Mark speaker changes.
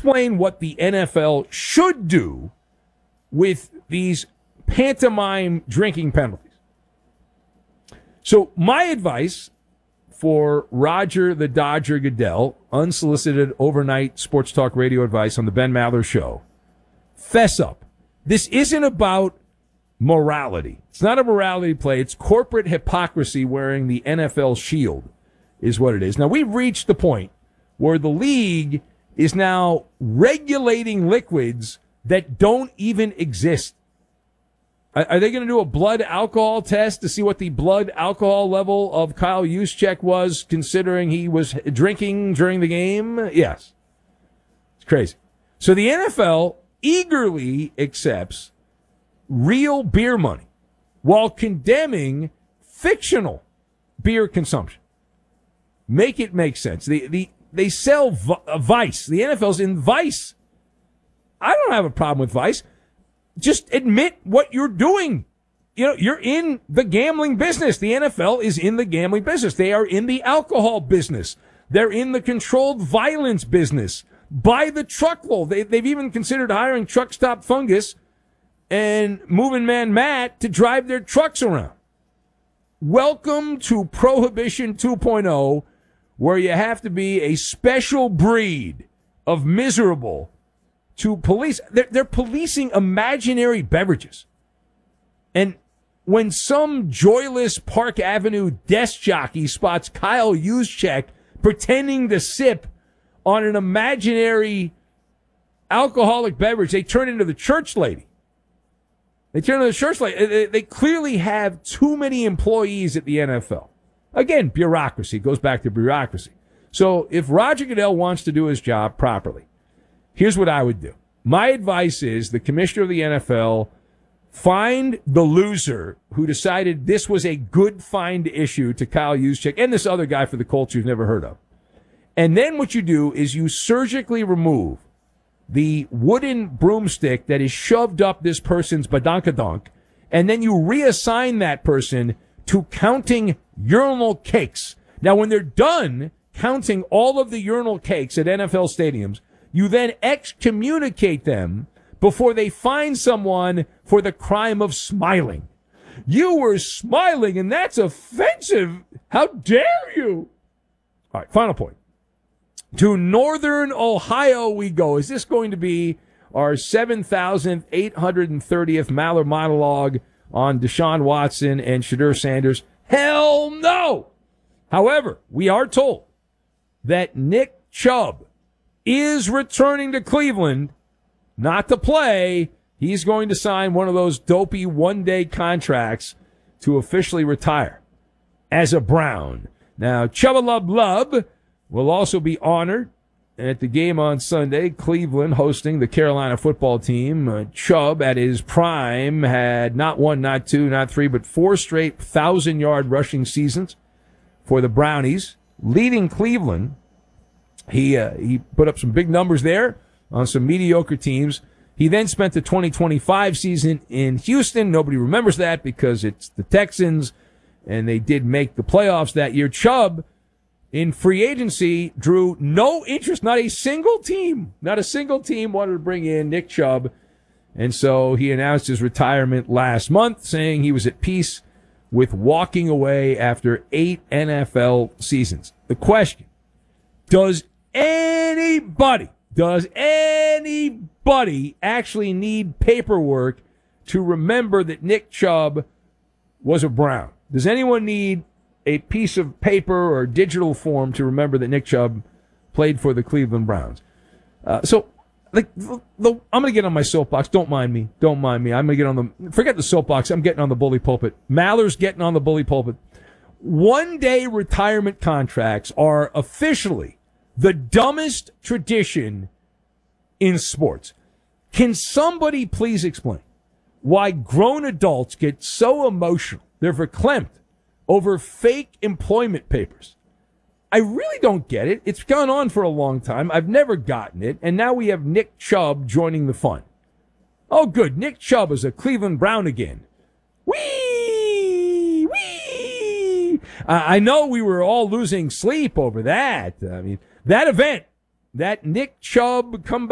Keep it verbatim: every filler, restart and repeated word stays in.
Speaker 1: explain what the N F L should do with these pantomime drinking penalties. So my advice for Roger the Dodger Goodell, unsolicited overnight sports talk radio advice on the Ben Maller Show, fess up. This isn't about morality. It's not a morality play. It's corporate hypocrisy wearing the N F L shield is what it is. Now, we've reached the point where the league is now regulating liquids that don't even exist. Are they going to do a blood alcohol test to see what the blood alcohol level of Kyle Juszczyk was, considering he was drinking during the game? Yes. It's crazy. So the N F L eagerly accepts real beer money while condemning fictional beer consumption. Make it make sense. The, the, they sell Vice. The N F L's in Vice. I don't have a problem with Vice. Just admit what you're doing. You know, you're in the gambling business. The N F L is in the gambling business. They are in the alcohol business. They're in the controlled violence business. By the truckload. They, they've even considered hiring Truck Stop Fungus and Moving Man Matt to drive their trucks around. Welcome to Prohibition two point oh, where you have to be a special breed of miserable to police. They're, they're policing imaginary beverages. And when some joyless Park Avenue desk jockey spots Kyle Juszczyk pretending to sip on an imaginary alcoholic beverage, they turn into the church lady. They turn into the church lady. They, they clearly have too many employees at the N F L. Again, bureaucracy. It goes back to bureaucracy. So if Roger Goodell wants to do his job properly, here's what I would do. My advice is the commissioner of the N F L find the loser who decided this was a good find issue to Kyle Juszczyk and this other guy for the Colts you've never heard of. And then what you do is you surgically remove the wooden broomstick that is shoved up this person's badonkadonk, and then you reassign that person to counting urinal cakes. Now, when they're done counting all of the urinal cakes at N F L stadiums, you then excommunicate them before they find someone for the crime of smiling. You were smiling, and that's offensive. How dare you? All right, final point. To Northern Ohio we go. Is this going to be our seven thousand eight hundred thirtieth Maller monologue on Deshaun Watson and Shedeur Sanders? Hell no! However, we are told that Nick Chubb is returning to Cleveland, not to play. He's going to sign one of those dopey one-day contracts to officially retire as a Brown. Now, Chubba Lub Lub will also be honored at the game on Sunday. Cleveland hosting the Carolina football team. Uh, Chubb, at his prime, had not one, not two, not three, but four straight thousand-yard rushing seasons for the Brownies, leading Cleveland. He uh, he put up some big numbers there on some mediocre teams. He then spent the twenty twenty-five season in Houston. Nobody remembers that because it's the Texans, and they did make the playoffs that year. Chubb, in free agency, drew no interest. Not a single team, not a single team wanted to bring in Nick Chubb. And so he announced his retirement last month, saying he was at peace with walking away after eight N F L seasons. The question, does anybody, does anybody actually need paperwork to remember that Nick Chubb was a Brown? Does anyone need a piece of paper or digital form to remember that Nick Chubb played for the Cleveland Browns? Uh, so, like, the, the, I'm going to get on my soapbox. Don't mind me. Don't mind me. I'm going to get on the, forget the soapbox. I'm getting on the bully pulpit. Maller's getting on the bully pulpit. One-day retirement contracts are officially the dumbest tradition in sports. Can somebody please explain why grown adults get so emotional, they're verklempt, over fake employment papers? I really don't get it. It's gone on for a long time. I've never gotten it. And now we have Nick Chubb joining the fun. Oh, good. Nick Chubb is a Cleveland Brown again. Whee! Whee! Uh, I know we were all losing sleep over that. I mean, that event, that Nick Chubb comeback